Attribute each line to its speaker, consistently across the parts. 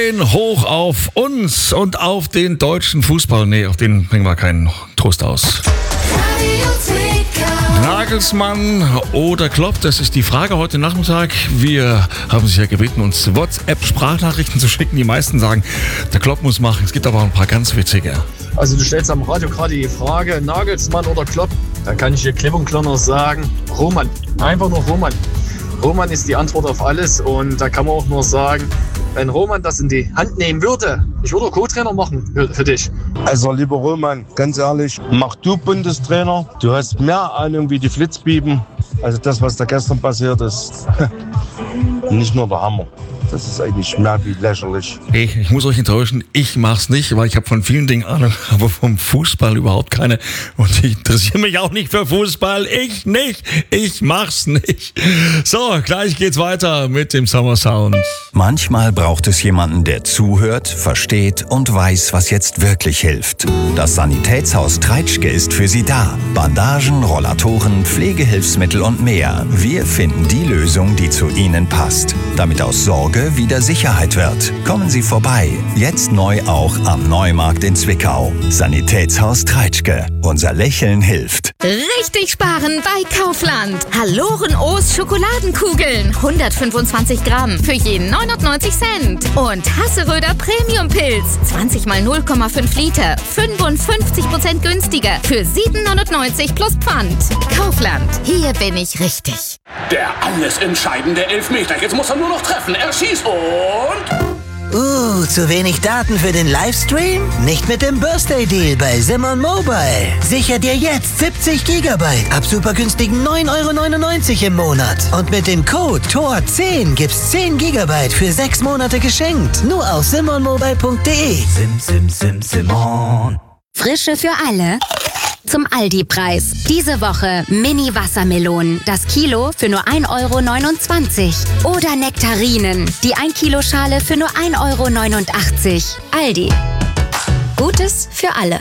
Speaker 1: gehen hoch auf uns und auf den deutschen Fußball. Nee, auf den bringen wir keinen Trost aus. Nagelsmann oder Klopp, das ist die Frage heute Nachmittag. Wir haben sich ja gebeten, uns WhatsApp-Sprachnachrichten zu schicken. Die meisten sagen, der Klopp muss machen. Es gibt aber auch ein paar ganz witzige.
Speaker 2: Also du stellst am Radio gerade die Frage, Nagelsmann oder Klopp? Da kann ich dir klipp und klar noch sagen, Roman. Einfach nur Roman. Roman ist die Antwort auf alles und da kann man auch nur sagen, wenn Roman das in die Hand nehmen würde, ich würde Co-Trainer machen für dich.
Speaker 3: Also lieber Roman, ganz ehrlich, mach du Bundestrainer. Du hast mehr Ahnung wie die Flitzbieben. Also das, was da gestern passiert ist, nicht nur der Hammer. Das ist eigentlich mehr wie lächerlich.
Speaker 1: Ich muss euch enttäuschen, ich mach's nicht, weil ich habe von vielen Dingen Ahnung, aber vom Fußball überhaupt keine. Und ich interessiere mich auch nicht für Fußball. Ich nicht. Ich mach's nicht. So, gleich geht's weiter mit dem Summer Sound.
Speaker 4: Manchmal braucht es jemanden, der zuhört, versteht und weiß, was jetzt wirklich hilft. Das Sanitätshaus Treitschke ist für Sie da. Bandagen, Rollatoren, Pflegehilfsmittel und mehr. Wir finden die Lösung, die zu Ihnen passt. Damit aus Sorge wieder Sicherheit wird. Kommen Sie vorbei. Jetzt neu auch am Neumarkt in Zwickau. Sanitätshaus Treitschke. Unser Lächeln hilft.
Speaker 5: Richtig sparen bei Kaufland. Haloren-O's Schokoladenkugeln. 125 Gramm für jeden 99 Cent. Und Hasseröder Premium-Pilz. 20 mal 0,5 Liter. 55% günstiger. Für 7,99 plus Pfand. Kaufland. Hier bin ich richtig.
Speaker 6: Der alles entscheidende Elfmeter. Jetzt muss er nur noch treffen. Er schießt und...
Speaker 7: zu wenig Daten für den Livestream? Nicht mit dem Birthday Deal bei Simon Mobile. Sicher dir jetzt 70 GB ab super günstigen 9,99 € im Monat. Und mit dem Code TOR10 gibt's 10 GB für 6 Monate geschenkt. Nur auf simonmobile.de.
Speaker 8: Simon. Frische für alle. Zum Aldi-Preis. Diese Woche Mini-Wassermelonen. Das Kilo für nur 1,29 €. Oder Nektarinen. Die 1 Kilo Schale für nur 1,89 €. Aldi. Gutes für alle.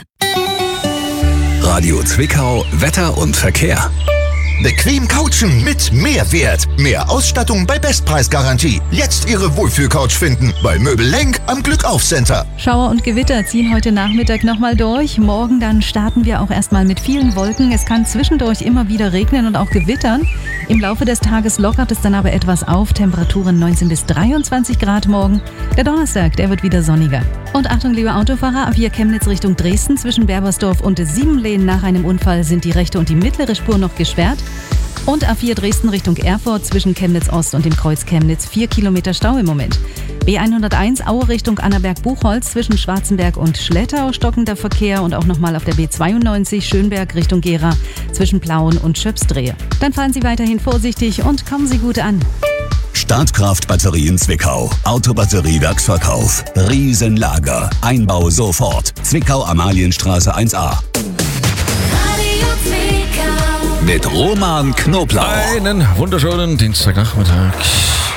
Speaker 4: Radio Zwickau, Wetter und Verkehr.
Speaker 9: Bequem couchen mit Mehrwert. Mehr Ausstattung bei Bestpreisgarantie. Jetzt Ihre Wohlfühlcouch finden bei Möbel Lenk am Glückauf-Center.
Speaker 10: Schauer und Gewitter ziehen heute Nachmittag nochmal durch. Morgen dann starten wir auch erstmal mit vielen Wolken. Es kann zwischendurch immer wieder regnen und auch gewittern. Im Laufe des Tages lockert es dann aber etwas auf. Temperaturen 19 bis 23 Grad morgen. Der Donnerstag, der wird wieder sonniger. Und Achtung, liebe Autofahrer, A4 Chemnitz Richtung Dresden zwischen Berbersdorf und Siebenlehn nach einem Unfall sind die rechte und die mittlere Spur noch gesperrt. Und A4 Dresden Richtung Erfurt zwischen Chemnitz Ost und dem Kreuz Chemnitz 4 Kilometer Stau im Moment. B101 Aue Richtung Annaberg-Buchholz zwischen Schwarzenberg und Schlettau stockender Verkehr und auch nochmal auf der B92 Schönberg Richtung Gera zwischen Plauen und Schöpsdrehe. Dann fahren Sie weiterhin vorsichtig und kommen Sie gut an.
Speaker 4: Startkraft Batterien Zwickau. Autobatteriewerksverkauf. Riesenlager. Einbau sofort. Zwickau Amalienstraße 1a. Mit Roman Knoblauch.
Speaker 1: Einen wunderschönen Dienstagnachmittag.